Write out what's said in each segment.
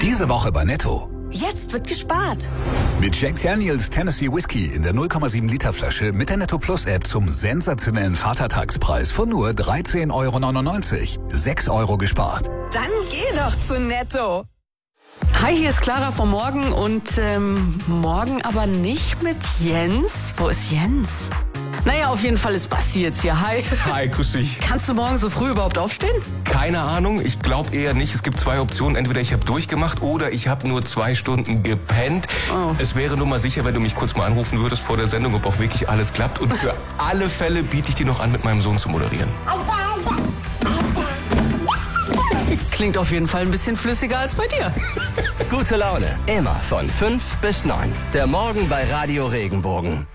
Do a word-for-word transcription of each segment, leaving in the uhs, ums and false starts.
Diese Woche bei Netto. Jetzt wird gespart. Mit Jack Daniels Tennessee Whiskey in der null Komma sieben Liter Flasche mit der Netto Plus App zum sensationellen Vatertagspreis von nur dreizehn Euro neunundneunzig. sechs Euro gespart. Dann geh doch zu Netto. Hi, hier ist Clara vom Morgen und ähm, morgen aber nicht mit Jens. Wo ist Jens? Naja, auf jeden Fall ist Basti jetzt hier. Hi. Hi, grüß dich. Kannst du morgen so früh überhaupt aufstehen? Keine Ahnung, ich glaube eher nicht. Es gibt zwei Optionen. Entweder ich habe durchgemacht oder ich habe nur zwei Stunden gepennt. Oh. Es wäre nur mal sicher, wenn du mich kurz mal anrufen würdest vor der Sendung, ob auch wirklich alles klappt. Und für alle Fälle biete ich dir noch an, mit meinem Sohn zu moderieren. Klingt auf jeden Fall ein bisschen flüssiger als bei dir. Gute Laune, immer von fünf bis neun. Der Morgen bei Radio Regenbogen.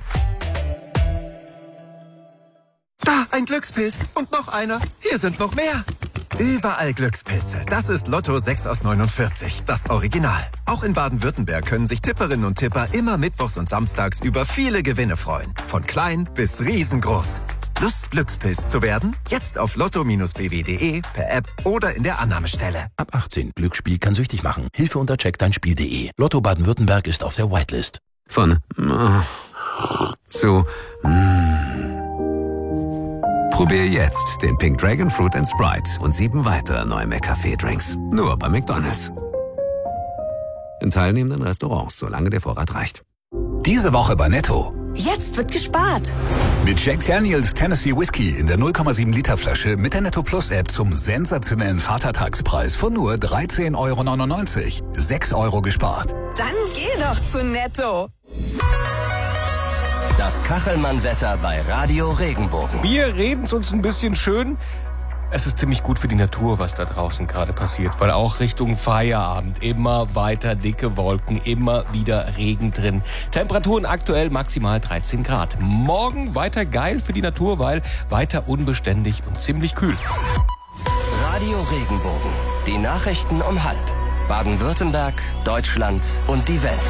Da, ein Glückspilz und noch einer. Hier sind noch mehr. Überall Glückspilze. Das ist Lotto sechs aus neunundvierzig, das Original. Auch in Baden-Württemberg können sich Tipperinnen und Tipper immer mittwochs und samstags über viele Gewinne freuen. Von klein bis riesengroß. Lust, Glückspilz zu werden? Jetzt auf lotto Bindestrich b w punkt de, per App oder in der Annahmestelle. Ab achtzehn. Glücksspiel kann süchtig machen. Hilfe unter check dein Spiel punkt de. Lotto Baden-Württemberg ist auf der Whitelist. Von äh, zu mm. Probier jetzt den Pink Dragon Fruit and Sprite und sieben weitere neue McCafé-Drinks. Nur bei McDonald's. In teilnehmenden Restaurants, solange der Vorrat reicht. Diese Woche bei Netto. Jetzt wird gespart. Mit Jack Daniels Tennessee Whiskey in der null Komma sieben Liter Flasche mit der Netto Plus App zum sensationellen Vatertagspreis von nur dreizehn Euro neunundneunzig. sechs Euro gespart. Dann geh doch zu Netto. Das Kachelmann-Wetter bei Radio Regenbogen. Wir reden es uns ein bisschen schön. Es ist ziemlich gut für die Natur, was da draußen gerade passiert, weil auch Richtung Feierabend immer weiter dicke Wolken, immer wieder Regen drin. Temperaturen aktuell maximal dreizehn Grad. Morgen weiter geil für die Natur, weil weiter unbeständig und ziemlich kühl. Radio Regenbogen. Die Nachrichten um halb. Baden-Württemberg, Deutschland und die Welt.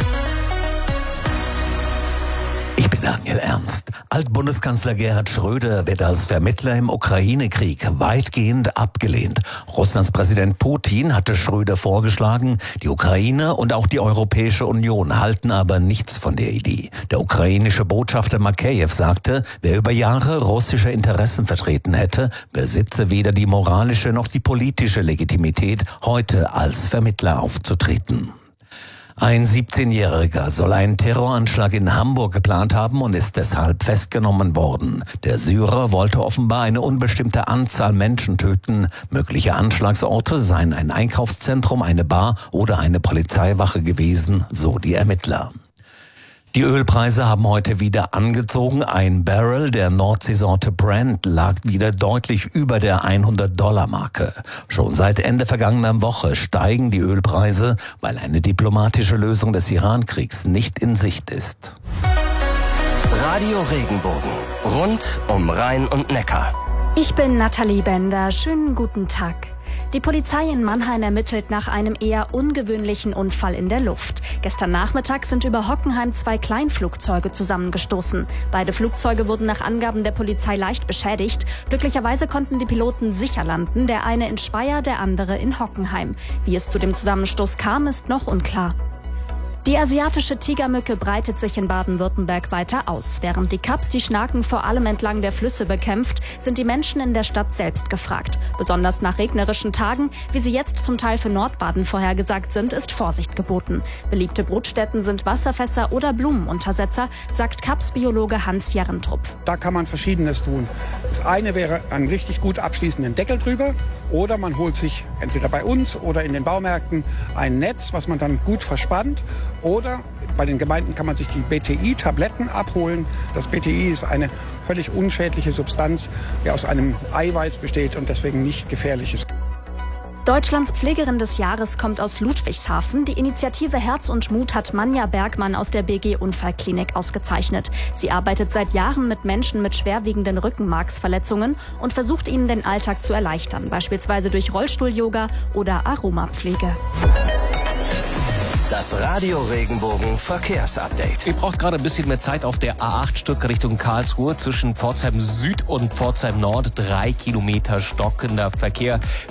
Ich bin Daniel Ernst. Altbundeskanzler Gerhard Schröder wird als Vermittler im Ukraine-Krieg weitgehend abgelehnt. Russlands Präsident Putin hatte Schröder vorgeschlagen. Die Ukraine und auch die Europäische Union halten aber nichts von der Idee. Der ukrainische Botschafter Makeyev sagte, wer über Jahre russische Interessen vertreten hätte, besitze weder die moralische noch die politische Legitimität, heute als Vermittler aufzutreten. Ein siebzehnjähriger soll einen Terroranschlag in Hamburg geplant haben und ist deshalb festgenommen worden. Der Syrer wollte offenbar eine unbestimmte Anzahl Menschen töten. Mögliche Anschlagsorte seien ein Einkaufszentrum, eine Bar oder eine Polizeiwache gewesen, so die Ermittler. Die Ölpreise haben heute wieder angezogen. Ein Barrel der Nordseesorte Brent lag wieder deutlich über der hundert-Dollar-Marke. Schon seit Ende vergangener Woche steigen die Ölpreise, weil eine diplomatische Lösung des Iran-Kriegs nicht in Sicht ist. Radio Regenbogen. Rund um Rhein und Neckar. Ich bin Nathalie Bender. Schönen guten Tag. Die Polizei in Mannheim ermittelt nach einem eher ungewöhnlichen Unfall in der Luft. Gestern Nachmittag sind über Hockenheim zwei Kleinflugzeuge zusammengestoßen. Beide Flugzeuge wurden nach Angaben der Polizei leicht beschädigt. Glücklicherweise konnten die Piloten sicher landen, der eine in Speyer, der andere in Hockenheim. Wie es zu dem Zusammenstoß kam, ist noch unklar. Die asiatische Tigermücke breitet sich in Baden-Württemberg weiter aus. Während die Kaps die Schnaken vor allem entlang der Flüsse bekämpft, sind die Menschen in der Stadt selbst gefragt. Besonders nach regnerischen Tagen, wie sie jetzt zum Teil für Nordbaden vorhergesagt sind, ist Vorsicht geboten. Beliebte Brutstätten sind Wasserfässer oder Blumenuntersetzer, sagt Kaps-Biologe Hans Jerrentrup. Da kann man Verschiedenes tun. Das eine wäre einen richtig gut abschließenden Deckel drüber, oder man holt sich entweder bei uns oder in den Baumärkten ein Netz, was man dann gut verspannt. Oder bei den Gemeinden kann man sich die B T I-Tabletten abholen. Das B T I ist eine völlig unschädliche Substanz, die aus einem Eiweiß besteht und deswegen nicht gefährlich ist. Deutschlands Pflegerin des Jahres kommt aus Ludwigshafen. Die Initiative Herz und Mut hat Manja Bergmann aus der B G Unfallklinik ausgezeichnet. Sie arbeitet seit Jahren mit Menschen mit schwerwiegenden Rückenmarksverletzungen und versucht ihnen den Alltag zu erleichtern, beispielsweise durch Rollstuhl-Yoga oder Aromapflege. Das Radio Regenbogen Verkehrsupdate. Ihr braucht gerade ein bisschen mehr Zeit auf der A acht Stück Richtung Karlsruhe zwischen Pforzheim Süd und Pforzheim Nord. Drei Kilometer stockender Verkehr.